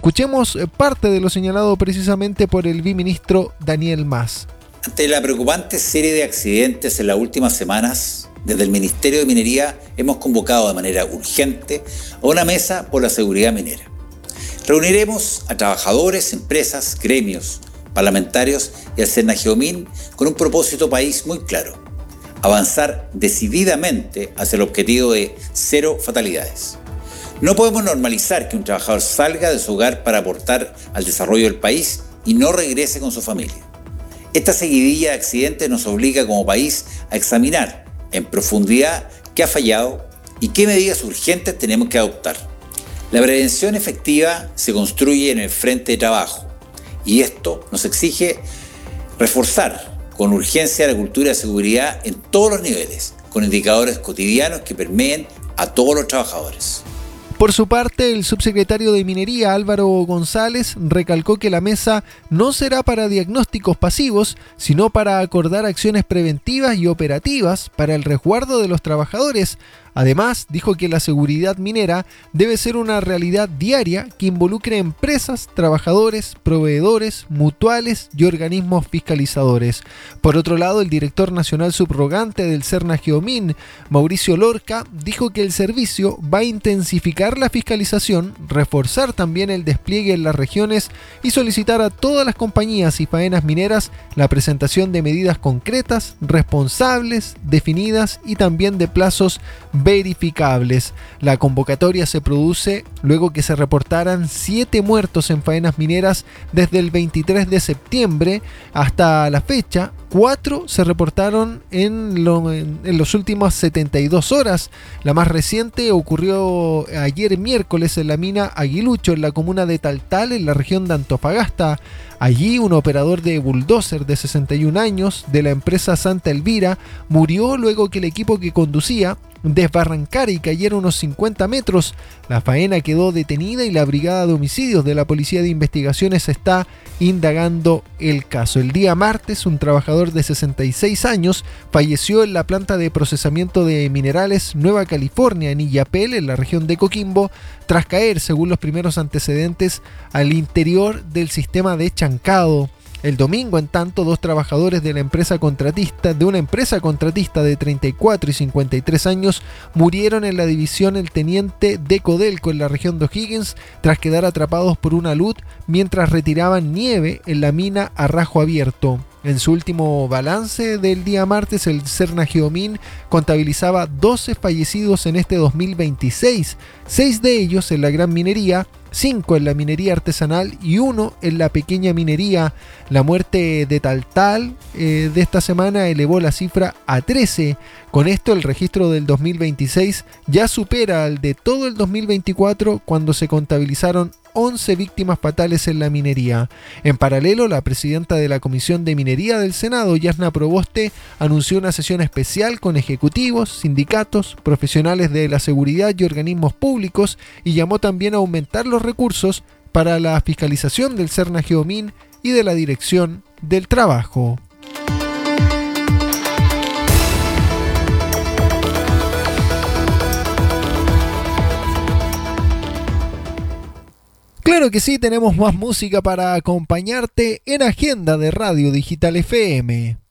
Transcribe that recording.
Escuchemos parte de lo señalado precisamente por el viceministro Daniel Mas. Ante la preocupante serie de accidentes en las últimas semanas, desde el Ministerio de Minería hemos convocado de manera urgente a una mesa por la seguridad minera. Reuniremos a trabajadores, empresas, gremios, parlamentarios y al Cernageomin con un propósito país muy claro: avanzar decididamente hacia el objetivo de 0 fatalidades. No podemos normalizar que un trabajador salga de su hogar para aportar al desarrollo del país y no regrese con su familia. Esta seguidilla de accidentes nos obliga como país a examinar en profundidad qué ha fallado y qué medidas urgentes tenemos que adoptar. La prevención efectiva se construye en el frente de trabajo y esto nos exige reforzar con urgencia la cultura de seguridad en todos los niveles, con indicadores cotidianos que permeen a todos los trabajadores. Por su parte, el subsecretario de Minería, Álvaro González, recalcó que la mesa no será para diagnósticos pasivos, sino para acordar acciones preventivas y operativas para el resguardo de los trabajadores. Además, dijo que la seguridad minera debe ser una realidad diaria que involucre empresas, trabajadores, proveedores, mutuales y organismos fiscalizadores. Por otro lado, el director nacional subrogante del Cernageomin, Mauricio Lorca, dijo que el servicio va a intensificar la fiscalización, reforzar también el despliegue en las regiones y solicitar a todas las compañías y faenas mineras la presentación de medidas concretas, responsables, definidas y también de plazos verificables. La convocatoria se produce luego que se reportaran 7 muertos en faenas mineras desde el 23 de septiembre hasta la fecha. 4 se reportaron en los últimos 72 horas. La más reciente ocurrió ayer miércoles en la mina Aguilucho, en la comuna de Taltal, en la región de Antofagasta. Allí, un operador de bulldozer de 61 años de la empresa Santa Elvira murió luego que el equipo que conducía desbarrancara y cayera unos 50 metros. La faena quedó detenida y la brigada de homicidios de la Policía de Investigaciones está indagando el caso. El día martes, un trabajador de 66 años falleció en la planta de procesamiento de minerales Nueva California en Illapel, en la región de Coquimbo, tras caer, según los primeros antecedentes, al interior del sistema de chancado. El domingo, en tanto, 2 trabajadores de una empresa contratista de 34 y 53 años murieron en la división El Teniente de Codelco en la región de O'Higgins tras quedar atrapados por una luz mientras retiraban nieve en la mina a rajo abierto. En su último balance del día martes, el Cernageomin contabilizaba 12 fallecidos en este 2026, 6 de ellos en la gran minería, 5 en la minería artesanal y 1 en la pequeña minería. La muerte de Taltal de esta semana elevó la cifra a 13. Con esto, el registro del 2026 ya supera al de todo el 2024, cuando se contabilizaron 11 víctimas fatales en la minería. En paralelo, la presidenta de la Comisión de Minería del Senado, Yasna Proboste, anunció una sesión especial con ejecutivos, sindicatos, profesionales de la seguridad y organismos públicos y llamó también a aumentar los recursos para la fiscalización del Cernageomin y de la Dirección del Trabajo. Claro que sí, tenemos más música para acompañarte en Agenda de Radio Digital FM.